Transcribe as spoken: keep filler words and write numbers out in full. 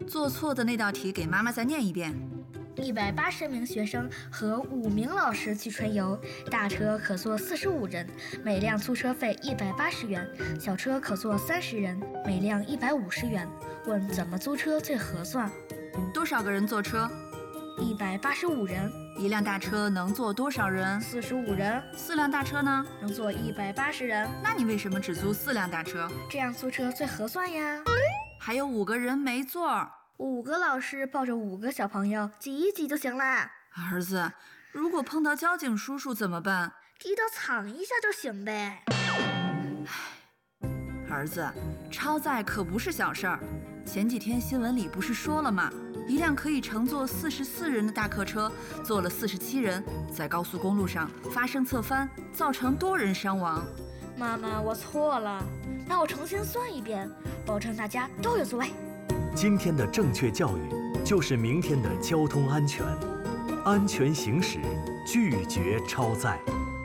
做错的那道题给妈妈再念一遍。 一百八十名学生和五名老师去春游，大车可坐四十五人，每辆租车费一百八十元；小车可坐三十人，每辆一百五十元。问怎么租车最合算？ 多少个人坐车？ 一百八十五人。 一辆大车能坐多少人？ 四十五人。 四辆大车呢？ 能坐一百八十人。 那你为什么只租四辆大车？ 这样租车最合算呀。 还有五个人没座。 五个老师抱着五个小朋友挤一挤就行啦。 儿子，如果碰到交警叔叔怎么办？ 低头藏一下就行呗。 儿子，超载可不是小事儿。前几天新闻里不是说了吗？一辆可以乘坐四十四人的大客车，坐了四十七人，在高速公路上发生侧翻，造成多人伤亡。 妈妈，我错了，那我重新算一遍，保证大家都有座位。 今天的正确教育，就是明天的交通安全。安全行驶，拒绝超载。